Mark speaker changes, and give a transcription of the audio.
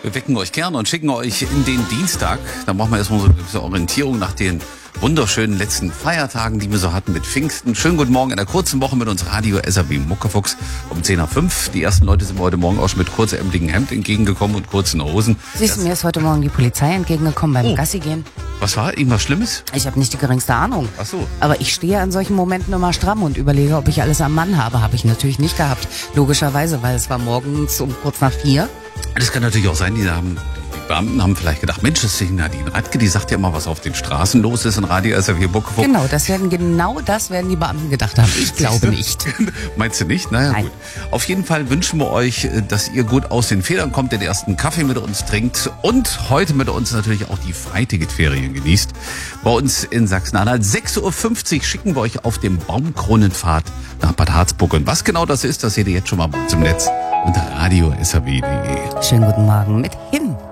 Speaker 1: Wir wecken euch gerne und schicken euch in den Dienstag. Da brauchen wir erstmal so eine gewisse Orientierung nach den wunderschönen letzten Feiertagen, die wir so hatten mit Pfingsten. Schönen guten Morgen in der kurzen Woche mit uns Radio SRB Muckefuchs um 10:05 Uhr. Die ersten Leute sind mir heute Morgen auch schon mit kurzärmeligen Hemd entgegengekommen und kurzen Hosen.
Speaker 2: Siehst du, mir ist heute Morgen die Polizei entgegengekommen beim Gassi gehen.
Speaker 1: Was war? Irgendwas Schlimmes?
Speaker 2: Ich habe nicht die geringste Ahnung.
Speaker 1: Ach so.
Speaker 2: Aber ich stehe an solchen Momenten immer stramm und überlege, ob ich alles am Mann habe. Habe ich natürlich nicht gehabt. Logischerweise, weil es war morgens um kurz nach 4.
Speaker 1: Das kann natürlich auch sein, die Beamten haben vielleicht gedacht, Mensch, das ist die Nadine Radke, die sagt ja immer, was auf den Straßen los ist in Radio SRB Muckefuchs.
Speaker 2: Genau das werden die Beamten gedacht haben. Ich glaube nicht.
Speaker 1: Meinst du nicht? Naja,
Speaker 2: Nein.
Speaker 1: gut. Auf jeden Fall wünschen wir euch, dass ihr gut aus den Federn kommt, den ersten Kaffee mit uns trinkt und heute mit uns natürlich auch die Freiticketferien genießt. Bei uns in Sachsen-Anhalt 6:50 Uhr schicken wir euch auf dem Baumkronenpfad nach Bad Harzburg. Und was genau das ist, das seht ihr jetzt schon mal bei uns im Netz unter radio.srb.de.
Speaker 2: Schönen guten Morgen mit Him.